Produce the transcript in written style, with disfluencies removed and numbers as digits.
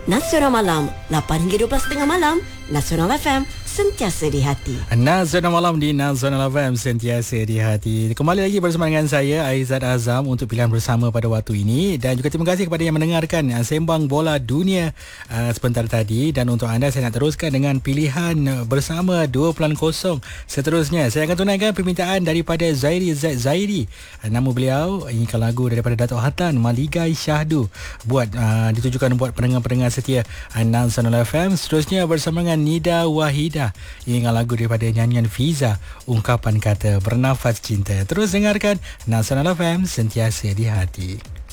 Nasional Malam 8 hingga 12.30 malam. Nasional FM, sentiasa di hati. Nasional Malam di Nasional FM, sentiasa di hati. Kembali lagi bersama dengan saya, Aizat Azam, untuk pilihan bersama pada waktu ini. Dan juga terima kasih kepada yang mendengarkan Sembang Bola Dunia sebentar tadi. Dan untuk anda, saya nak teruskan dengan pilihan bersama 2.0. Seterusnya, saya akan tunaikan permintaan daripada Zairi Z. Zairi. Nama beliau, inginkan lagu daripada Datuk Hatan, Maligai Syahdu. Ditujukan buat pendengar-pendengar setia Nasional FM. Seterusnya bersama dengan Nida Wahidah, ingat lagu daripada nyanyian Fiza, ungkapan kata bernafas cinta. Terus dengarkan Nasional FM, sentiasa di hati.